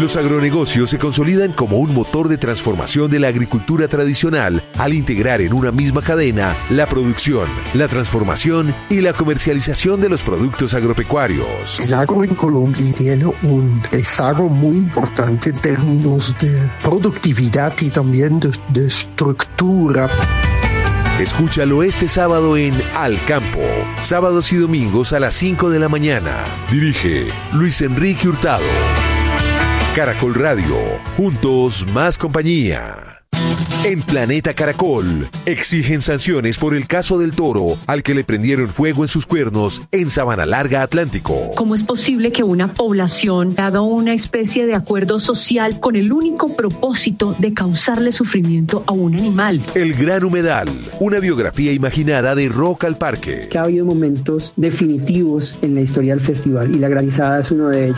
Los agronegocios se consolidan como un motor de transformación de la agricultura tradicional al integrar en una misma cadena la producción, la transformación y la comercialización de los productos agropecuarios. El agro en Colombia tiene un rezago muy importante en términos de productividad y también de estructura. Escúchalo este sábado en Al Campo, sábados y domingos a las 5 de la mañana. Dirige Luis Enrique Hurtado. Caracol Radio, juntos más compañía. En Planeta Caracol, exigen sanciones por el caso del toro al que le prendieron fuego en sus cuernos en Sabana Larga, Atlántico. ¿Cómo es posible que una población haga una especie de acuerdo social con el único propósito de causarle sufrimiento a un animal? El Gran Humedal, una biografía imaginada de Rock al Parque. Que ha habido momentos definitivos en la historia del festival y la granizada es uno de ellos.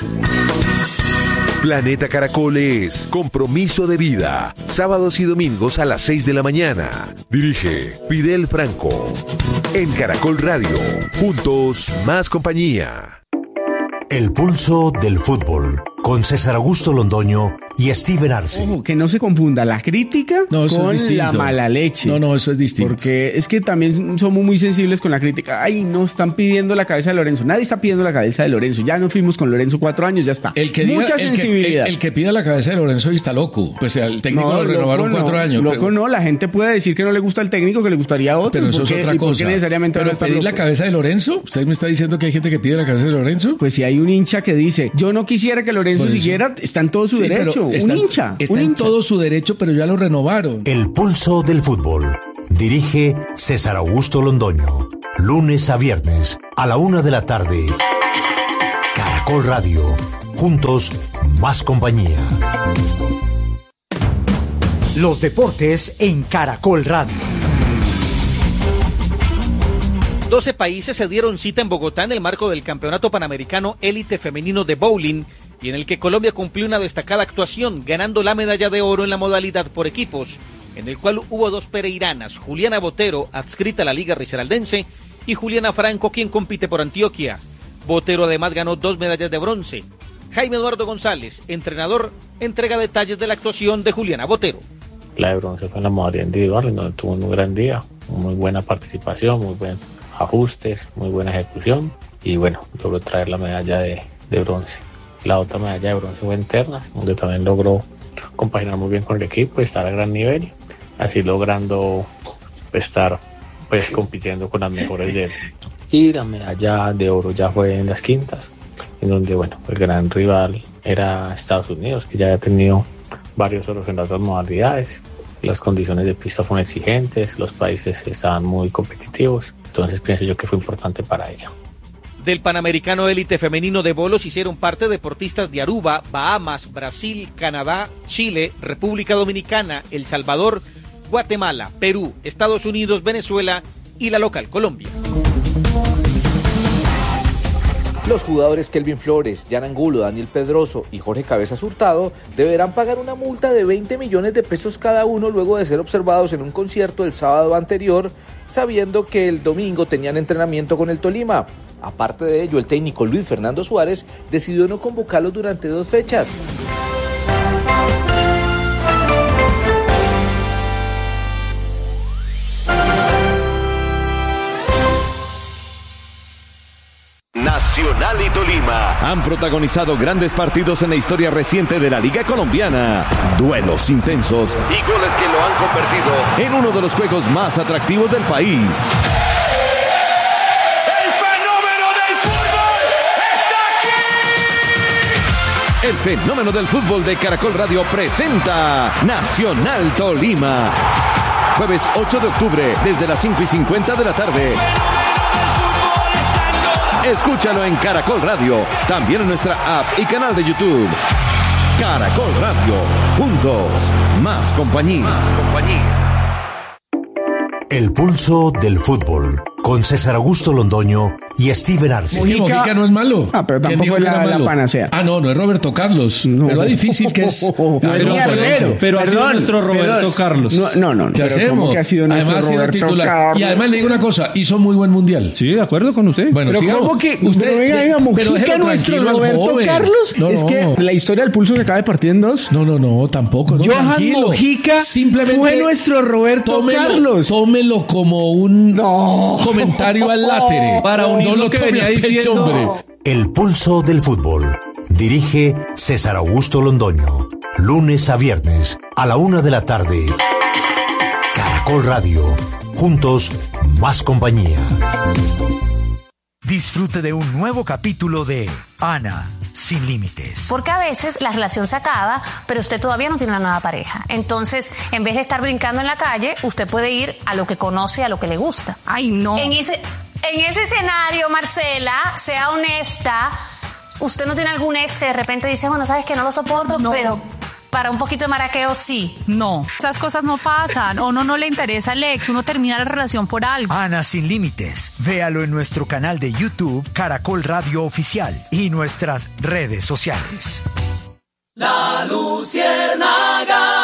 Planeta Caracol es compromiso de vida. Sábados y domingos a las 6 de la mañana. Dirige Fidel Franco. En Caracol Radio. Juntos, más compañía. El pulso del fútbol. Con César Augusto Londoño y Steven Arce. Ojo, que no se confunda la crítica con la mala leche. No, eso es distinto. Porque es que también somos muy sensibles con la crítica. Ay, no, están pidiendo la cabeza de Lorenzo. Nadie está pidiendo la cabeza de Lorenzo. Ya nos fuimos con Lorenzo 4 años, ya está. Mucha sensibilidad. El que pida la cabeza de Lorenzo está loco. Pues el técnico lo renovaron 4 años. Loco no, la gente puede decir que no le gusta el técnico, que le gustaría otro. Pero eso es otra cosa. ¿Por qué necesariamente pero pedir la cabeza de Lorenzo? ¿Usted me está diciendo que hay gente que pide la cabeza de Lorenzo? Pues si hay un hincha que dice, yo no quisiera que Lorenzo siguiera, está en todo su derecho. Un hincha. Está en todo su derecho, pero ya lo renovaron. El pulso del fútbol. Dirige César Augusto Londoño. Lunes a viernes a la 1 de la tarde. Caracol Radio. Juntos, más compañía. Los deportes en Caracol Radio. 12 países se dieron cita en Bogotá en el marco del Campeonato Panamericano Élite Femenino de Bowling, y en el que Colombia cumplió una destacada actuación, ganando la medalla de oro en la modalidad por equipos, en el cual hubo 2 pereiranas, Juliana Botero, adscrita a la Liga Risaraldense, y Juliana Franco, quien compite por Antioquia. Botero además ganó 2 medallas de bronce. Jaime Eduardo González, entrenador, entrega detalles de la actuación de Juliana Botero. La de bronce fue en la modalidad individual, en donde tuvo un gran día, muy buena participación, muy buen ajustes, muy buena ejecución, y bueno, logró traer la medalla de bronce. La otra medalla de bronce fue en ternas, donde también logró compaginar muy bien con el equipo y estar a gran nivel, así logrando estar pues compitiendo con las mejores de él. Y la medalla de oro ya fue en las quintas, en donde bueno, el gran rival era Estados Unidos, que ya había tenido varios oros en las 2 modalidades. Las condiciones de pista fueron exigentes, los países estaban muy competitivos, entonces pienso yo que fue importante para ella. Del Panamericano Élite Femenino de Bolos hicieron parte deportistas de Aruba, Bahamas, Brasil, Canadá, Chile, República Dominicana, El Salvador, Guatemala, Perú, Estados Unidos, Venezuela y la local Colombia. Los jugadores Kelvin Flores, Jan Angulo, Daniel Pedroso y Jorge Cabezas Hurtado deberán pagar una multa de 20 millones de pesos cada uno luego de ser observados en un concierto el sábado anterior, sabiendo que el domingo tenían entrenamiento con el Tolima. Aparte de ello, el técnico Luis Fernando Suárez decidió no convocarlos durante 2 fechas. Nacional y Tolima han protagonizado grandes partidos en la historia reciente de la Liga Colombiana. Duelos intensos y goles que lo han convertido en uno de los juegos más atractivos del país. ¡El fenómeno del fútbol está aquí! El fenómeno del fútbol de Caracol Radio presenta Nacional Tolima. Jueves 8 de octubre, desde las 5:50 de la tarde. Escúchalo en Caracol Radio, también en nuestra app y canal de YouTube. Caracol Radio, juntos, más compañía. El pulso del fútbol, con César Augusto Londoño y Steven Arce. Mujica no es malo. Pero tampoco es la panacea. No es Roberto Carlos. Pero es difícil que es. Pero ha sido nuestro Roberto Carlos. No. ¿Qué hacemos? Que ha sido nuestro además, Roberto titular. Carlos. Y además le digo una cosa, hizo muy buen mundial. Sí, de acuerdo con usted. Bueno, pero sigamos. ¿cómo que usted, venga, Mujica nuestro Roberto Carlos? No. Es que la historia del pulso se acaba de partir en dos. No, tampoco. No, Johan tranquilo. Mujica simplemente fue nuestro Roberto Carlos. Tómelo como un comentario al látere. Para unir lo que venía diciendo. Hombre. El pulso del fútbol. Dirige César Augusto Londoño. Lunes a viernes a la 1 de la tarde. Caracol Radio. Juntos, más compañía. Disfrute de un nuevo capítulo de Ana sin límites. Porque a veces la relación se acaba, pero usted todavía no tiene una nueva pareja. Entonces, en vez de estar brincando en la calle, usted puede ir a lo que conoce, a lo que le gusta. Ay, no. En ese escenario, Marcela, sea honesta. ¿Usted no tiene algún ex que de repente dice, bueno, sabes que no lo soporto, pero para un poquito de maraqueo sí? No, esas cosas no pasan. O no le interesa el ex, uno termina la relación por algo. Ana sin límites. Véalo en nuestro canal de YouTube, Caracol Radio Oficial, y nuestras redes sociales. La Luciérnaga.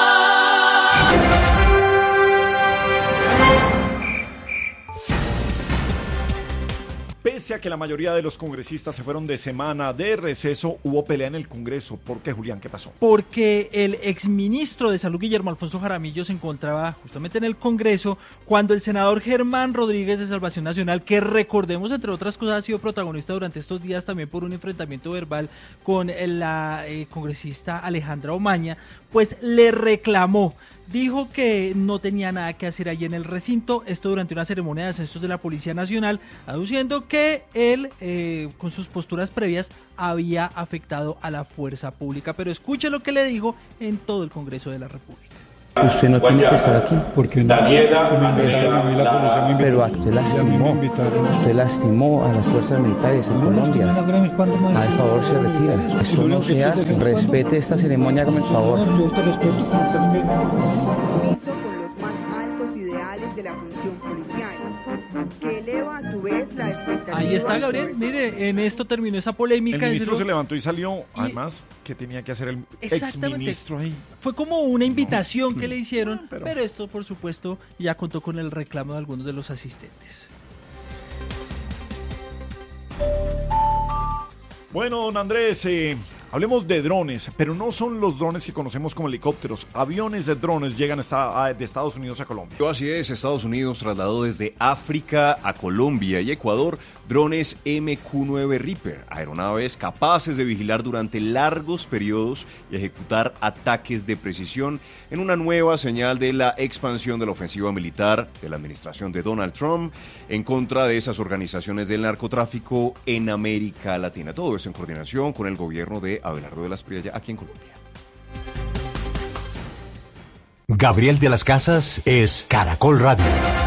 Pese a que la mayoría de los congresistas se fueron de semana de receso, hubo pelea en el Congreso. ¿Por qué, Julián? ¿Qué pasó? Porque el exministro de Salud, Guillermo Alfonso Jaramillo, se encontraba justamente en el Congreso cuando el senador Germán Rodríguez de Salvación Nacional, que recordemos, entre otras cosas, ha sido protagonista durante estos días también por un enfrentamiento verbal con la congresista Alejandra Omaña, pues le reclamó. Dijo que no tenía nada que hacer allí en el recinto, esto durante una ceremonia de ascensos de la Policía Nacional, aduciendo que él, con sus posturas previas, había afectado a la fuerza pública. Pero escuche lo que le dijo en todo el Congreso de la República. Usted no tiene que estar aquí. Porque no, pero usted lastimó a las fuerzas militares en Colombia. Al favor se retira. Eso no se hace. Respete esta ceremonia, hágame el favor. Yo te respeto como te respeto. Con los más altos ideales de la función policial, que eleva a su vez la expectativa. Ahí está, Gabriel. Mire, en esto terminó esa polémica. El ministro se levantó y salió. Además, ¿qué tenía que hacer el exministro ahí? Fue como una invitación que le hicieron, pero esto, por supuesto, ya contó con el reclamo de algunos de los asistentes. Bueno, don Andrés, hablemos de drones, pero no son los drones que conocemos como helicópteros. Aviones de drones llegan de Estados Unidos a Colombia. Así es, Estados Unidos trasladó desde África a Colombia y Ecuador drones MQ-9 Reaper, aeronaves capaces de vigilar durante largos periodos y ejecutar ataques de precisión en una nueva señal de la expansión de la ofensiva militar de la administración de Donald Trump en contra de esas organizaciones del narcotráfico en América Latina. Todo eso en coordinación con el gobierno de Abelardo de la Espriella aquí en Colombia. Gabriel de las Casas es Caracol Radio.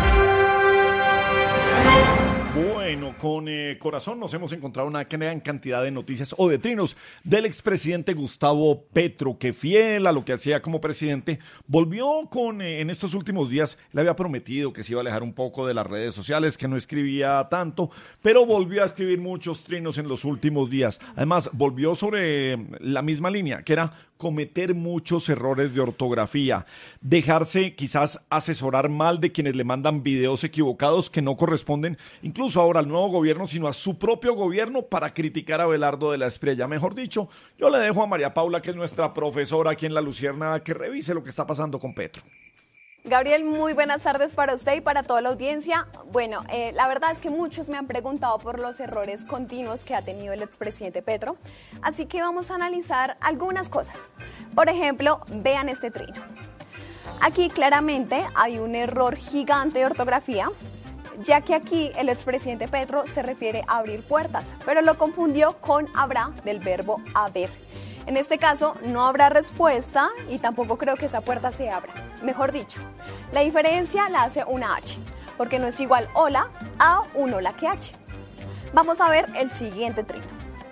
Bueno, con corazón nos hemos encontrado una gran cantidad de noticias o de trinos del expresidente Gustavo Petro, que fiel a lo que hacía como presidente, volvió en estos últimos días, le había prometido que se iba a alejar un poco de las redes sociales, que no escribía tanto, pero volvió a escribir muchos trinos en los últimos días. Además, volvió sobre la misma línea, que era cometer muchos errores de ortografía, dejarse quizás asesorar mal de quienes le mandan videos equivocados que no corresponden, incluso ahora al nuevo gobierno, sino a su propio gobierno para criticar a Abelardo de la Espriella. Mejor dicho, yo le dejo a María Paula, que es nuestra profesora aquí en La Luciérnaga, que revise lo que está pasando con Petro. Gabriel, muy buenas tardes para usted y para toda la audiencia. Bueno, la verdad es que muchos me han preguntado por los errores continuos que ha tenido el expresidente Petro, así que vamos a analizar algunas cosas. Por ejemplo, vean este trino. Aquí claramente hay un error gigante de ortografía, ya que aquí el expresidente Petro se refiere a abrir puertas, pero lo confundió con habrá del verbo haber. En este caso no habrá respuesta y tampoco creo que esa puerta se abra. Mejor dicho, la diferencia la hace una H, porque no es igual hola a un hola que H. Vamos a ver el siguiente trino.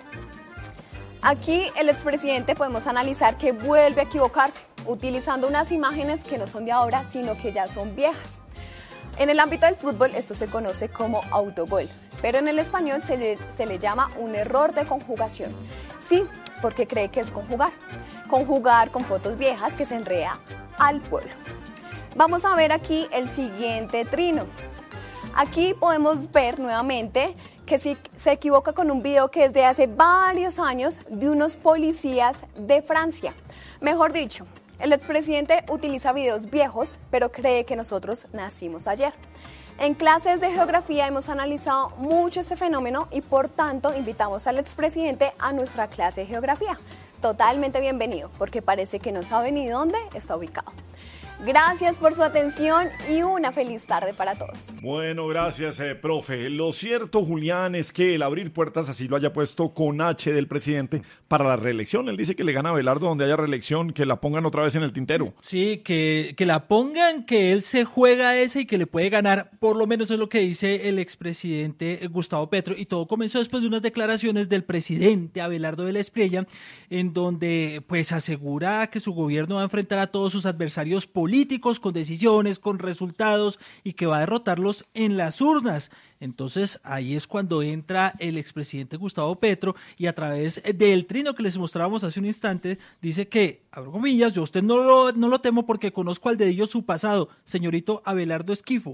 Aquí el expresidente podemos analizar que vuelve a equivocarse, utilizando unas imágenes que no son de ahora, sino que ya son viejas. En el ámbito del fútbol esto se conoce como autogol, pero en el español se le llama un error de conjugación. Sí, porque cree que es conjugar. Conjugar con fotos viejas que se enrea al pueblo. Vamos a ver aquí el siguiente trino. Aquí podemos ver nuevamente que se equivoca con un video que es de hace varios años de unos policías de Francia. Mejor dicho, el expresidente utiliza videos viejos, pero cree que nosotros nacimos ayer. En clases de geografía hemos analizado mucho este fenómeno y por tanto invitamos al expresidente a nuestra clase de geografía. Totalmente bienvenido, porque parece que no sabe ni dónde está ubicado. Gracias por su atención y una feliz tarde para todos. Bueno, gracias, profe. Lo cierto, Julián, es que el abrir puertas así lo haya puesto con H del presidente para la reelección. Él dice que le gana a Abelardo donde haya reelección, que la pongan otra vez en el tintero. Sí, que la pongan, que él se juega esa y que le puede ganar. Por lo menos es lo que dice el expresidente Gustavo Petro. Y todo comenzó después de unas declaraciones del presidente Abelardo de la Espriella, en donde pues asegura que su gobierno va a enfrentar a todos sus adversarios políticos con decisiones, con resultados y que va a derrotarlos en las urnas. Entonces ahí es cuando entra el expresidente Gustavo Petro y a través del trino que les mostrábamos hace un instante dice que, abro comillas, yo a usted no lo temo porque conozco al dedillo su pasado, señorito Abelardo Esquifo.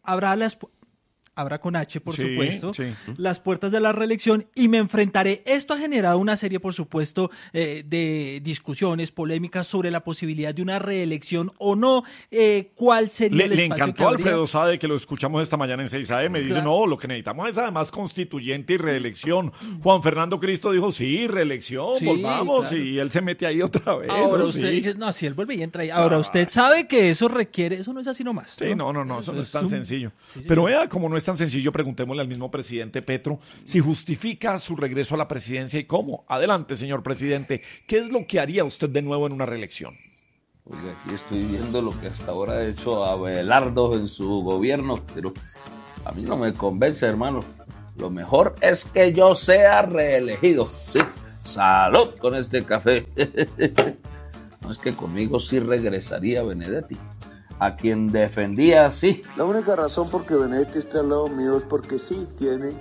Habrá con H, por supuesto, las puertas de la reelección y me enfrentaré. Esto ha generado una serie, por supuesto, de discusiones, polémicas sobre la posibilidad de una reelección o no. ¿Cuál sería el espacio? Le encantó a Alfredo Sade, que lo escuchamos esta mañana en 6 AM. Dice, claro, no, lo que necesitamos es además constituyente y reelección. Juan Fernando Cristo dijo, sí, reelección, volvamos. Claro. Y él se mete ahí otra vez. Ahora usted dice, no, si él vuelve y entra ahí. Ahora usted sabe que eso requiere, eso no es así nomás. Sí, no, eso no es tan sencillo. Sí, pero vea, como no es tan sencillo, preguntémosle al mismo presidente Petro si justifica su regreso a la presidencia y cómo. Adelante, señor presidente. ¿Qué es lo que haría usted de nuevo en una reelección? Oiga, aquí estoy viendo lo que hasta ahora ha hecho Abelardo en su gobierno, pero a mí no me convence, hermano. Lo mejor es que yo sea reelegido. Sí, salud con este café. No, es que conmigo sí regresaría Benedetti, a quien defendía así. La única razón por que Benedetti esté al lado mío es porque sí tiene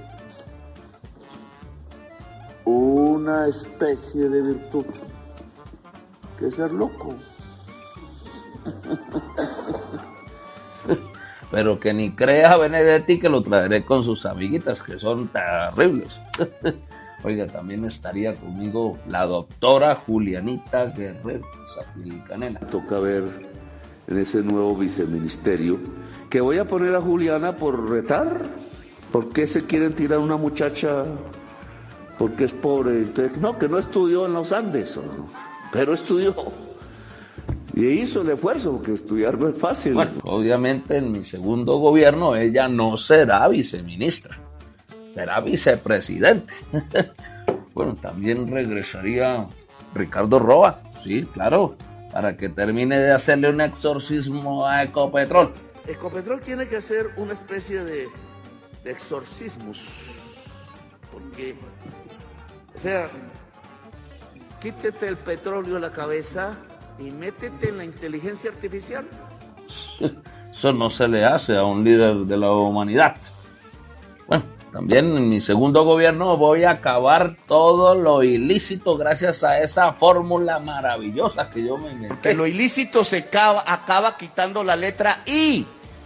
una especie de virtud, que es ser loco. Pero que ni crea Benedetti que lo traeré con sus amiguitas, que son terribles. Oiga, también estaría conmigo la doctora Julianita Guerrero Zapilicanela. Toca ver en ese nuevo viceministerio, que voy a poner a Juliana por retar. ¿Por qué se quieren tirar a una muchacha porque es pobre? Entonces, no, que no estudió en los Andes, pero estudió. Y hizo el esfuerzo, porque estudiar no es fácil. Bueno, obviamente en mi segundo gobierno ella no será viceministra, será vicepresidente. Bueno, también regresaría Ricardo Roa, sí, claro, para que termine de hacerle un exorcismo a Ecopetrol. Ecopetrol tiene que hacer una especie de exorcismos, porque, o sea, quítete el petróleo de la cabeza y métete en la inteligencia artificial. Eso no se le hace a un líder de la humanidad. Bueno, también en mi segundo gobierno voy a acabar todo lo ilícito gracias a esa fórmula maravillosa que yo me inventé. Que lo ilícito se acaba quitando la letra I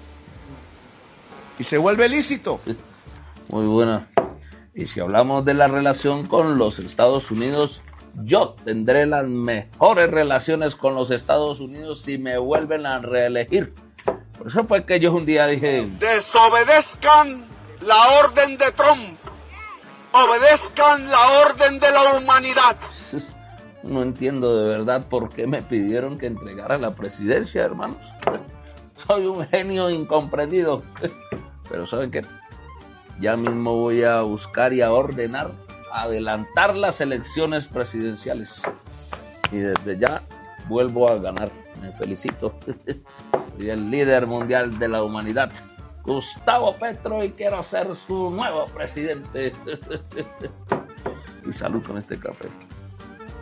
y se vuelve lícito. Sí, muy buena. Y si hablamos de la relación con los Estados Unidos, yo tendré las mejores relaciones con los Estados Unidos si me vuelven a reelegir. Por eso fue que yo un día dije: desobedezcan la orden de Trump, obedezcan la orden de la humanidad. No entiendo de verdad por qué me pidieron que entregara la presidencia, hermanos. Soy un genio incomprendido. Pero ¿saben qué? Ya mismo voy a buscar y a ordenar adelantar las elecciones presidenciales. Y desde ya vuelvo a ganar. Me felicito. Soy el líder mundial de la humanidad, Gustavo Petro, y quiero ser su nuevo presidente. Y salud con este café.